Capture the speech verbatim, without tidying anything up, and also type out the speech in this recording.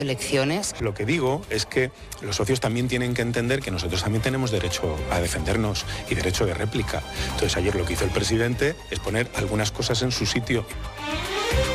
elecciones. Lo que digo es que los socios también tienen que entender que nosotros también tenemos derecho a defendernos y derecho de réplica. Entonces ayer lo que hizo el presidente es poner algunas cosas en su sitio.